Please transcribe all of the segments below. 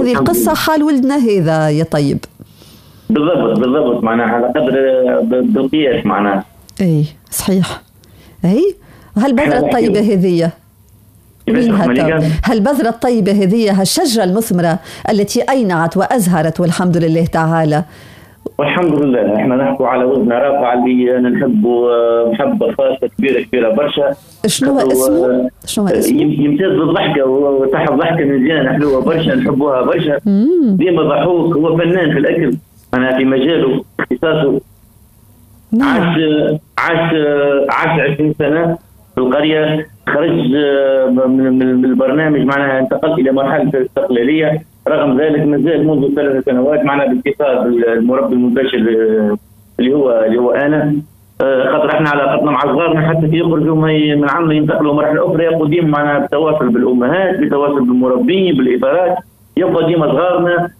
هذه القصة حال ولدنا هذا يا طيب. بالضبط معناها على قدر بالقياس معناها. اي صحيح. اي هالبذرة الطيبة هذه هالبذرة الطيبة هذه هالشجرة المثمرة التي أينعت وأزهرت والحمد لله تعالى. والحمد لله احنا نحكوا على ولدنا رافع اللي نحبه محبة خاصة كبيرة برشا. شنو اسمه؟ يمتاز بالضحكة وتحب ضحكة مزيانة حلوة برشا نحبوها برشا. ديما ضحوك، هو فنان في الأكل أنا في مجاله اختصاصه. عاش 20 سنة في القرية، خرج من البرنامج معناها انتقل إلى مرحلة الاستقلالية، رغم ذلك ما زال منذ 3 سنوات معنا باتصال بالمربي المباشر اللي هو أنا، خاطر احنا علاقتنا مع صغارنا حتى في يخرجوا من عندنا ينتقلوا مرحلة أخرى يبقوا ديما معنا بتواصل بالأمهات، بتواصل بالمربين بالإدارات، يبقى ديما صغارنا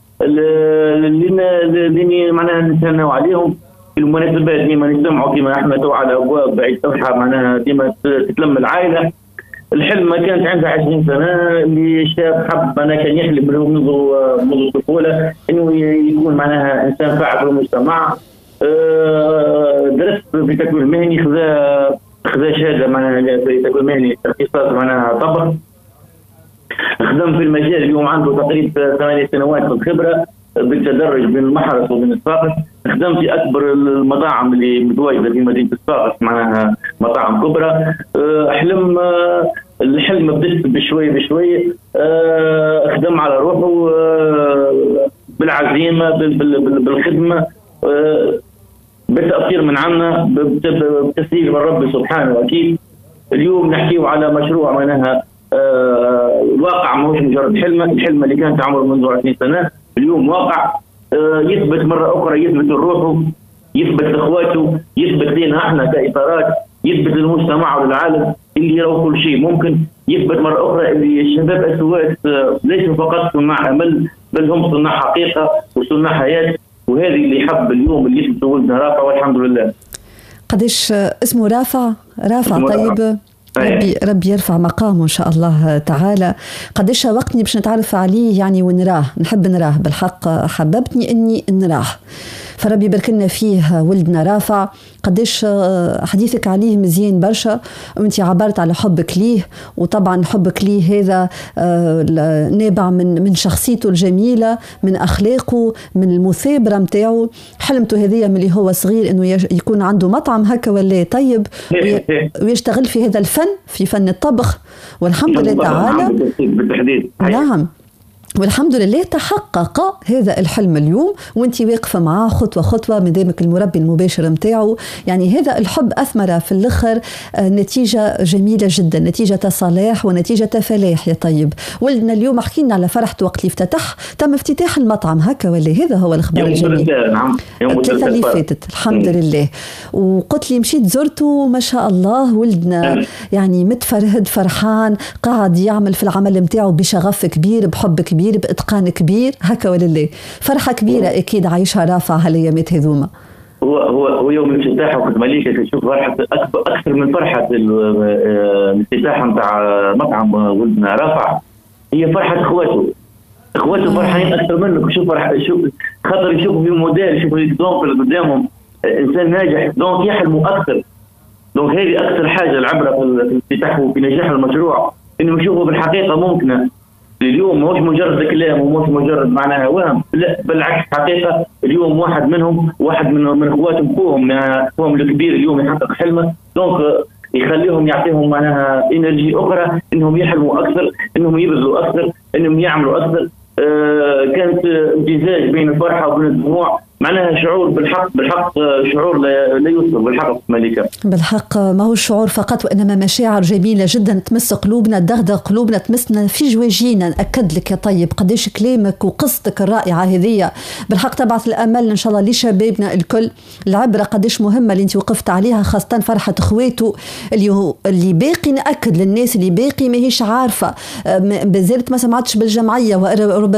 اللي معناها نستناو عليهم في المناسبات، ديما نسمعوا كيما احنا تو على ابواب بعيد صفحه معناها ديما تتلم العائله. الحلم ما كانت عنده 20 سنه، اللي شاب حب انا كان يحلم منذ الطفوله انه يكون معناها انسان فاعل في المجتمع. درس في تكوين مهني، خذا شهاده معناها في تكوين مهني اختصاص معناها طبخ. خدم في المجال اليوم عنده تقريبا 8 سنوات في الخبره بالتدرج بين المحرس وبين الصافي. خدمت في اكبر المطاعم اللي متواجده في مدينه الصافي معناها مطاعم كبرى. الحلم بدت بشوي خدم على روحه بالعزيمه بالخدمه بالتاثير من عنا بتسهيل من ربي سبحانه. اكيد اليوم نحكيه على مشروع معناها الواقع ماهوش مجرد الحلم اللي كانت عمره منذ 20 سنه اليوم واقع. يثبت مرة أخرى، يثبت لروحه، يثبت لإخواته، يثبت لنا احنا كإطارات، يثبت للمجتمع وللعالم اللي يروا كل شيء ممكن. يثبت مرة أخرى اللي الشباب أسوات ليسوا فقط صناع أمل، بل هم صناع حقيقة وصناع حياة، وهذه اللي حب اليوم اللي يثبت ولدنا رافع والحمد لله. قديش اسمه رافع طيب؟ ربي يرفع مقامه إن شاء الله تعالى. قديش وقتني باش نتعرف عليه يعني ونراه، نحب نراه بالحق، حببتني إني نراه، فربي يبارك لنا فيه ولدنا رافع. قديش حديثك عليه مزيان برشا، وانت عبرت على حبك ليه، وطبعا حبك ليه هذا نابع من شخصيته الجميلة، من أخلاقه، من المثابرة متاعه. حلمته هذه من اللي هو صغير انه يكون عنده مطعم هكا ولا طيب ويشتغل في هذا الفن، في فن الطبخ، والحمد لله تعالى. نعم، والحمد لله تحقق هذا الحلم اليوم، وانت واقفة معاه خطوة من ذلك المربي المباشر متاعه. يعني هذا الحب أثمر في الآخر نتيجة جميلة جدا، نتيجة صلاح ونتيجة فلاح يا طيب. ولدنا اليوم حكينا على فرحته وقت اللي تم افتتاح المطعم هكا، ولا هذا هو الخبر الجميل؟ نعم، يوم الثلاثة اللي فاتت الحمد لله. وقلت لي مشيت زرته، ما شاء الله ولدنا يعني متفرهد فرحان، قاعد يعمل في العمل متاعه بشغف كبير، بحب كبير، بإتقان كبير هكا ولله. فرحة كبيرة أكيد عايشها رافع هالأيامات هذوما. هو يوم الافتتاح وقت مليكة تشوف فرحة أكثر من فرحة الافتتاح نتاع مطعم ولدنا رافع، هي فرحة إخواته فرحانين أكثر منك. شوف فرحة، شوف خاطر يشوفوا في موديل، يشوفوا اكزامبل قدامهم إنسان ناجح، دونك يحلموا أكثر. دونك هذه أكثر حاجة العبرة في الافتتاح وفي نجاح المشروع، إنه يشوفوا بالحقيقة ممكنة. اليوم ماهوش مجرد كلام وماهوش مجرد معناها وهم، لا بالعكس حقيقه. اليوم واحد من اخواتهم اخوهم الكبير اليوم يحقق حلمه، دونك يخليهم يعطيهم معناها انرجي اخرى، انهم يحلموا اكثر، انهم يبذلوا اكثر، انهم يعملوا اكثر. كانت امتزاج بين الفرحه وبين الدموع، معناها شعور بالحق شعور لا يوصف بالحق ملكة. بالحق ما هو الشعور فقط، وإنما مشاعر جميلة جدا تمس قلوبنا، تدغدغ قلوبنا، تمسنا في جواجينا. نأكد لك يا طيب قديش كلامك وقصتك الرائعة هذه بالحق تبعث الأمل إن شاء الله لشبابنا الكل. العبرة قديش مهمة اللي انت وقفت عليها، خاصة فرحة اخواته اللي باقي. نأكد للناس اللي باقي ما هيش عارفة، بزالت ما سمعتش بالجمعية وربما سمعت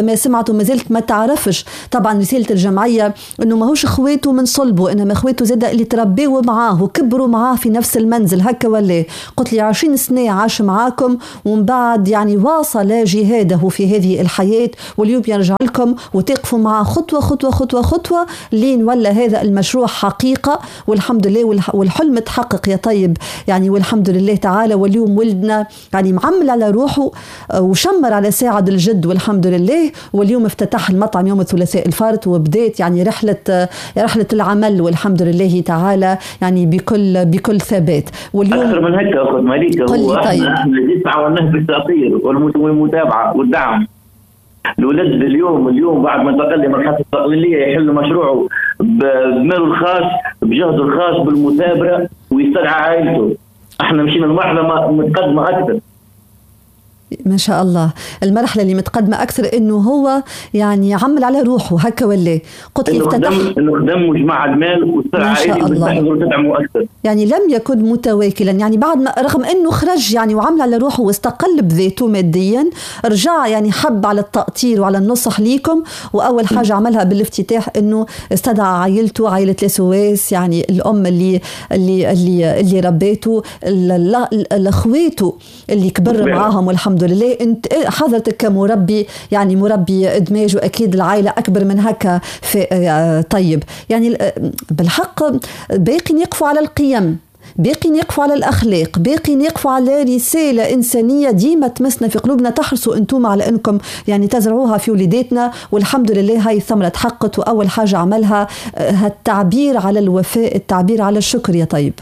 معناته ما زلت ما تعرفش. طبعا رسالة الجمعية انه ماهوش اخواته من صلبه، انما اخواته زاده اللي تربيوا معاه وكبروا معاه في نفس المنزل هكا. ولا قلت لي 20 سنة عاش معاكم ومن بعد يعني واصل جهاده في هذه الحياة، واليوم يرجع لكم وتقفوا معاه خطوة خطوة خطوة خطوة لين ولا هذا المشروع حقيقة، والحمد لله والحلم تحقق يا طيب يعني، والحمد لله تعالى. واليوم ولدنا يعني معمل على روحه وشمر على ساعد الجد والحمد لله. واليوم افتتح المطعم يوم الثلاثاء الفارط وبدأت يعني رحلة العمل والحمد لله تعالى يعني بكل ثبات. واليوم أكثر من هيك أخذ مليكة، احنا جيت عاوناه بالتأطير والمتابعة والدعم. الولد اليوم بعد ما انتقل لمرحلة التقليدية يحل مشروعه بماله الخاص بجهده الخاص بالمثابرة ويستدعى عائلته. احنا مشينا المرحلة متقدمة أكثر ما شاء الله. المرحلة اللي متقدمة أكثر إنه هو يعني عمل على روحه هكا. ولا قلت لي إنه خدم مجمع المال واستدعى عائلته وتحضر تدعمه أكثر. يعني لم يكن متواكلا، يعني بعد ما رغم إنه خرج يعني وعمل على روحه واستقل بذاته ماديا، رجع يعني حب على التأطير وعلى النصح ليكم. وأول حاجة عملها بالافتتاح إنه استدعى عائلته، عائلة لسواس يعني الأم اللي ربيته، الأخواته اللي كبر معاهم والحمد لله. انت حضرتك كمربي يعني مربي ادماج، واكيد العائله اكبر من هكا. في طيب يعني بالحق باقي يقفوا على القيم، باقي يقفوا على الاخلاق، باقي يقفوا على رساله انسانيه ديما تمسنا في قلوبنا. تحرصوا انتم على انكم يعني تزرعوها في وليداتنا، والحمد لله هاي الثمره تحققت. واول حاجه عملها التعبير على الوفاء، التعبير على الشكر يا طيب.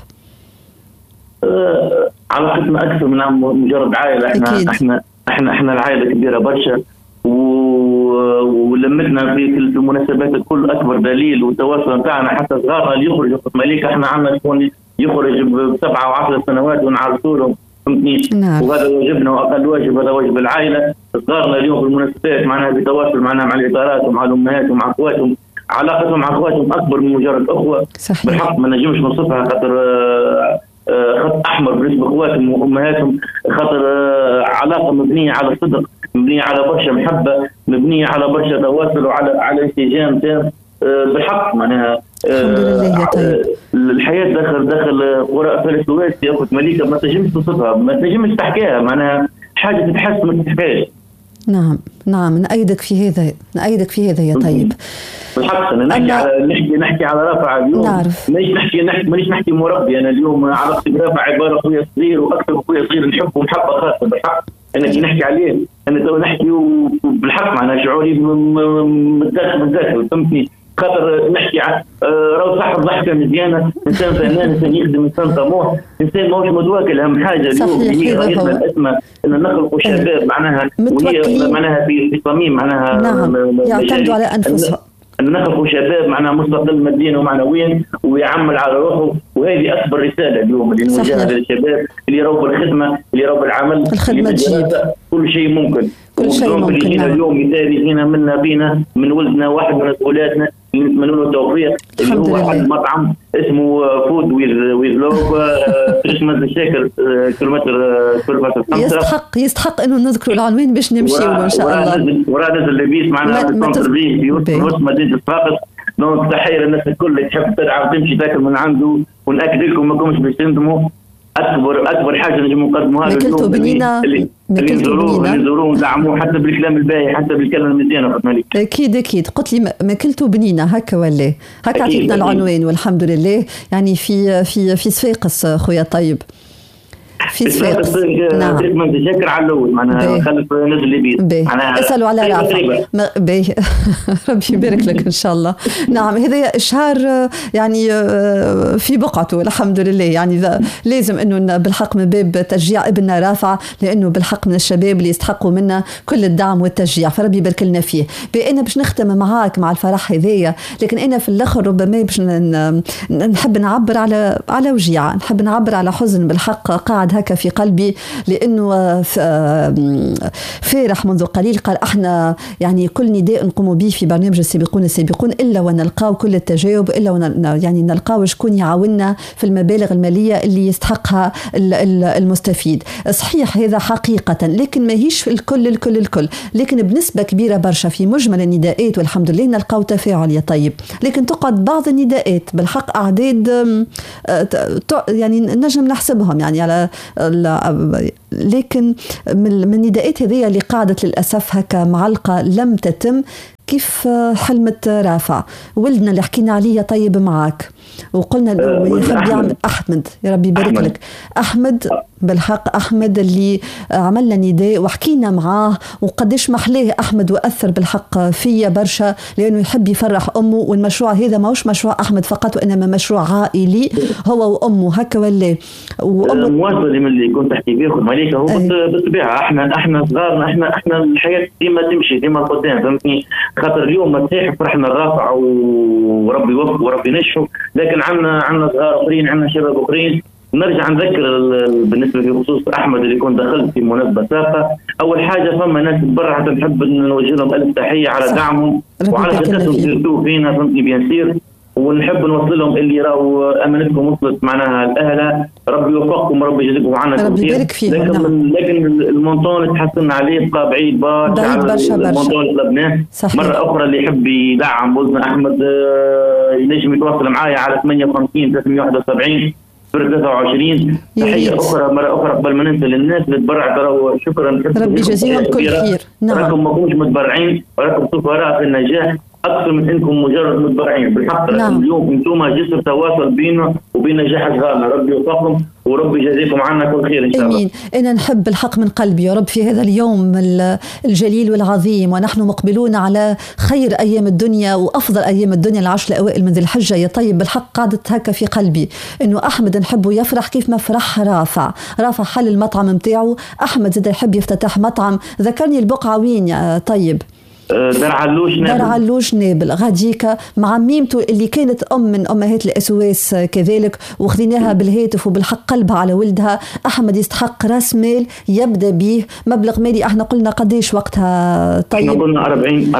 علاقتنا اكثر من مجرد عائله. احنا العائله كبيره برشا، ولمتنا في المناسبات الكل اكبر دليل والتواصل نتاعنا. حتى صغارنا اللي يخرجوا في مليك احنا عندنا شكون يخرج ب7 و10 سنوات ونعرسوا لهم، فهمتني؟ نعم. وهذا واجبنا واقل واجب، هذا واجب العائله. صغارنا اليوم في المناسبات معناها بتواصل معناها مع الاطارات ومع الامهات ومع اخواتهم. علاقتهم مع اخواتهم اكبر من مجرد اخوه. صحيح. بالحق ما نجمش نوصفها، خاطر خط احمر بالنسبه لاخواتهم وامهاتهم، خاطر علاقه مبنيه على صدق، مبنيه على برشا محبه، مبنيه على برشا تواصل وعلى انسجام تام. بالحق معناها الحمد لله يا طيب. الحياه داخل قرى فلسطين يا اخت مليكه ما تنجمش توصفها، ما تنجمش تحكيها، معناها حاجه تتحس ما تتحكاش. نعم نأيدك في هذا يا طيب. بالحق انا نحكي على رافع اليوم. نعرف. مانيش نحكي مربي. انا اليوم علاقتي برافع عباره اخويا صغير واكثر اخويا صغير نحبه محبه خاصه. بالحق انا كي نحكي عليه انا تو نحكي بالحق معناها شعوري متذكر، فهمتني؟ خاطر نحكي راهو صاحب ضحكه مزيانه، انسان فنان، انسان يخدم، انسان طموح، انسان ماهوش متواكل. اهم حاجه اليوم هي غايتنا الاسمى ان نخلقوا شباب معناها، وهي معناها في صميم معناها يعتمدوا على انفسهم، أن نخلقوا شباب معناها مستقل ماديا ومعنويا ويعمل على روحه. وهذه أكبر رسالة اليوم اللي نوجهها للشباب اللي يراوا بالخدمة، اللي يراوا بالعمل، الخدمة تجيب كل شيء ممكن. كل شيء ممكن. نعم. اليوم مثال يجينا منا بينا من ولدنا واحد من أولادنا نتمنى له التوفيق، اللي هو واحد مطعم اسمه فود ويز لوف في مدينة الشاكر كيلومتر 5. يستحق انه نذكروا العنوان باش نمشيوا ان شاء الله. وراه نزل لبيس معناها في وسط مدينة الصفاقس. دونك تحية للناس الكل اللي تحب تدعم تمشي تاكل من عنده، ونأكد لكم ما كنتش باش تندموا. اكبر حاجه نجم نقدموها لكم اللي نزوروه ودعموه حتى بالكلام الباهي، حتى بالكلام المزيان. اكيد قلت لي ماكلتوا بنينه هكا ولا هكا؟ عطيتنا العنوان والحمد لله. يعني في صفاقس خويا طيب، في صفاقس. نعم. شكر على الاول معناها خلف نزل لبيت. اسالوا على رافع. ربي يبارك لك ان شاء الله. نعم هذا اشهار يعني في بقعته الحمد لله. يعني لازم انه بالحق من باب تشجيع ابننا رافع، لانه بالحق من الشباب اللي يستحقوا منا كل الدعم والتشجيع، فربي يبارك لنا فيه. بأنا باش نختم معاك مع الفرح هذايا، لكن انا في الاخر ربما باش نحب نعبر على وجيعه، نحب نعبر على حزن بالحق قاعد هكا في قلبي، لأنه فارح منذ قليل قال احنا يعني كل نداء نقوم به في برنامج السابقون إلا ونلقاو كل التجاوب، إلا يعني نلقاو شكون يعاوننا في المبالغ المالية اللي يستحقها المستفيد. صحيح هذا حقيقة، لكن ما هيش الكل، لكن بنسبة كبيرة برشا في مجمل النداءات والحمد لله نلقاو تفاعل يا طيب. لكن تقعد بعض النداءات بالحق أعداد يعني نجم نحسبهم يعني على لكن من النداءات هذه اللي قاعدت للأسف هكا معلقة لم تتم. كيف حلمة رافع ولدنا اللي حكينا عليه طيب معاك وقلنا يحب يعمل أحمد، يا ربي يبارك لك أحمد، بالحق أحمد اللي عملنا نداء وحكينا معاه وقديش محلاه أحمد وأثر بالحق فيا برشا، لأنه يحب يفرح أمه. والمشروع هذا ما هوش مشروع أحمد فقط وإنما مشروع عائلي هو وأمه هكا ولا مواصل من اللي كنت تحكي بيه خد مالك. هو بالطبيعة احنا صغارنا احنا الحياة ديما تمشي ديما قدام، فهمتني؟ خاطر اليوم متاح فرحنا الرافع وربي يوفق وربي نشفه، لكن عندنا صغار اخرين، عندنا شباب اخرين. نرجع نذكر بالنسبه في خصوص احمد اللي كنت دخلت في مناسبه سابقه. اول حاجه فما ناس برا نحب نوجه لهم الف تحيه على دعمهم وعلى ثقتهم جرتوا فينا، فهمتني بينسير، ونحب نوصل لهم اللي راهو امانتكم وصلت معناها الاهله. ربي يوفقكم وربي يجزيكم عنا كثير. لكن المونطون تحسن عليه بقى بعيد برشا المونطون اللي طلبناه. مره اخرى اللي يحب يدعم ولدنا احمد ينجم يتواصل معايا على 58 371 23. تحيه اخرى مره اخرى قبل ما ننسى للناس اللي تبرع، ترى شكرا ربي يجزيهم كل خير. نعم راكم ما كنتوش متبرعين وراكم سفراء في النجاح اكثر من انكم مجرد متبرعين بالحق. نعم. اليوم انتم جسر تواصل بيننا وبين نجاح صغارنا. ربي يوفقكم وربي يجزيكم عنا كل خير ان شاء الله. امين. انا نحب الحق من قلبي يا رب في هذا اليوم الجليل والعظيم، ونحن مقبلون على خير ايام الدنيا وافضل ايام الدنيا، العشر الاوائل من ذي الحجه يا طيب. بالحق قعدت هكا في قلبي انه احمد نحبه يفرح كيف ما فرح رافع حل المطعم نتاعو. احمد زاد يحب يفتتح مطعم. ذكرني البقعه وين يا طيب؟ دار علوش نابل غاديكا مع ميمته اللي كانت من امهات الاسواس كذلك، وخذيناها بالهاتف وبالحق قلبها على ولدها. احمد يستحق راس مال يبدا به مبلغ مالي. احنا قلنا قديش وقتها طيب؟ احنا قلنا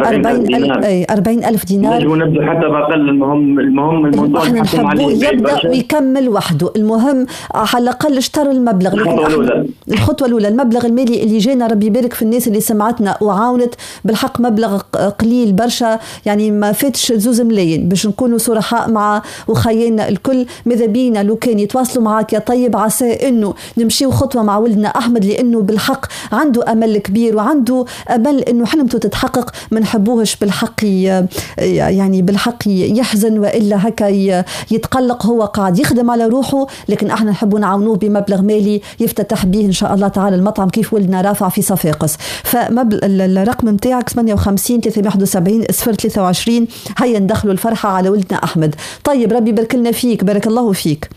40,000 دينار. نجم نبدو حتى باقل. المهم احنا نحبوه يبدا ويكمل وحده. المهم على الاقل اشترى المبلغ. الخطوه الاولى المبلغ المالي اللي جانا ربي يبارك في الناس اللي سمعتنا وعاونت بالحق. مبلغ قليل برشا يعني ما فاتش 2 ملايين باش نكونوا صرحاء مع وخيالنا الكل. ماذا بينا لو كان يتواصلوا معك يا طيب عسى انه نمشيو خطوه مع ولدنا احمد، لانه بالحق عنده امل كبير وعنده امل انه حلمته تتحقق. ما نحبوهش بالحق يعني بالحق يحزن والا هكا يتقلق. هو قاعد يخدم على روحه، لكن احنا نحبوا نعاونوه بمبلغ مالي يفتتح به ان شاء الله تعالى المطعم كيف ولدنا رافع في صفاقس. فالرقم نتاعك 58 371 023. هيا ندخلوا الفرحة على ولدنا أحمد. طيب ربي يبارك لنا فيك، بارك الله فيك.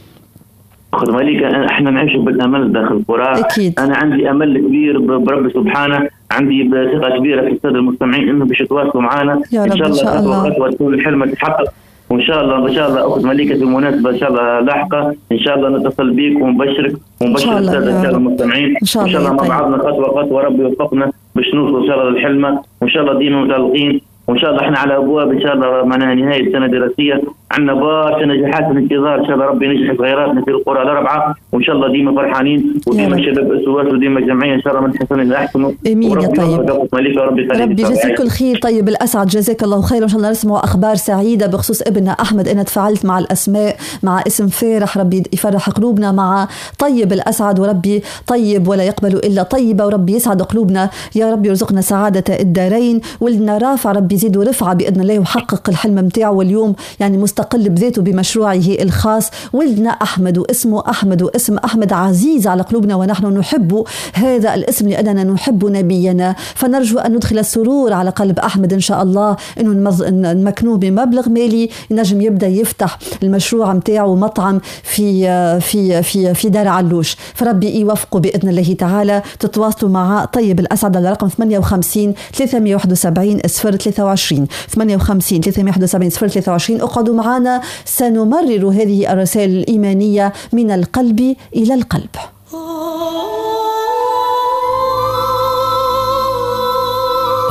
خذ مالك احنا نعيش بالامل داخل القرى. أكيد. انا عندي امل كبير برب سبحانه، عندي ثقة كبيرة في السادة المستمعين انه باش يتواصلوا معنا ان شاء الله خطوة تكون الحلم تتحقق. وان شاء الله اخت مليكه في مناسبه ان شاء الله لاحقه ان شاء الله نتصل بك ونبشرك الساده المستمعين ان شاء الله مع بعضنا خطوه ربي يوفقنا باش نوصل ان شاء الله للحلمه، وان شاء الله ديما متعلقين، وان شاء الله احنا على ابواب ان شاء الله معناها نهايه السنه الدراسيه. عندنا برشا نجاحات في الانتظار ان شاء الله ربي ينجح صغيراتنا في القرى الاربعه، وان شاء الله ديما فرحانين وديما شباب اسواس وديما جمعيه ان شاء الله من حسن الى احسن. امين يا طيب. ربي يجزيك كل خير. طيب الاسعد جزاك الله خير. ان شاء الله نسمع اخبار سعيده بخصوص ابننا احمد. انا تفاعلت مع الاسماء مع اسم فارح ربي يفرح قلوبنا مع طيب الاسعد، وربي طيب ولا يقبل الا طيبه، وربي يسعد قلوبنا يا ربي يرزقنا سعاده الدارين. ولدنا رافع ربي يزيد رفعه باذن الله وحقق الحلم نتاعه، واليوم يعني مستقل بذاته بمشروعه الخاص. ولدنا احمد واسمه احمد واسم احمد عزيز على قلوبنا ونحن نحب هذا الاسم لاننا نحب نبينا، فنرجو ان ندخل السرور على قلب احمد ان شاء الله انه نمكنوه بمبلغ مالي ينجم يبدا يفتح المشروع نتاعه مطعم في في في في دار علوش. فربي يوفقه باذن الله تعالى. تتواصلوا مع طيب الاسعد على رقم 58 371 023 58 371 023. اقعدوا معنا سنمرر هذه الرسائل الإيمانية من القلب إلى القلب.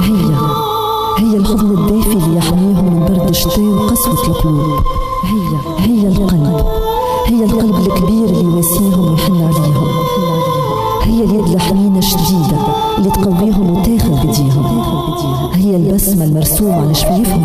هي الحضن الدافي اللي يحميهم من برد الشتاء وقسوة القلوب. هي القلب الكبير اللي يواسيهم ويحن عليهم. هي اليد الحنينة الشديدة اللي تقويهم وتاخذ بديهم. هي البسمة المرسومة على شفايفهم